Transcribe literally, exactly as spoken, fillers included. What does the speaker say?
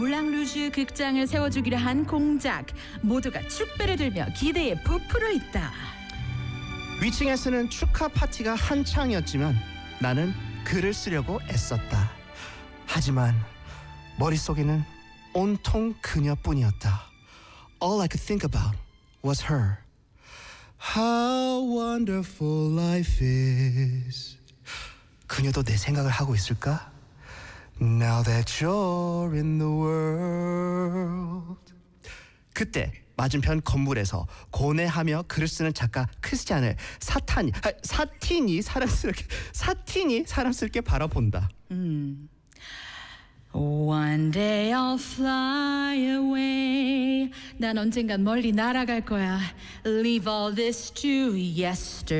물랑루즈 극장을 세워주기로 한 공작. 모두가 축배를 들며 기대에 부풀어 있다. 위층에서는 축하 파티가 한창이었지만 나는 글을 쓰려고 애썼다. 하지만 머릿속에는 온통 그녀뿐이었다. All I could think about was her. How wonderful life is. 그녀도 내 생각을 하고 있을까? Now that you're in the world. 그때 맞은편 건물에서 고뇌하며 글을 쓰는 작가 크리스찬을 사탄이 아, 사틴이 사랑스럽게 사틴이 사랑스럽게 바라본다. 음. One day I'll fly away. 난 언젠간 멀리 날아갈 거야. Leave all this to yesterday.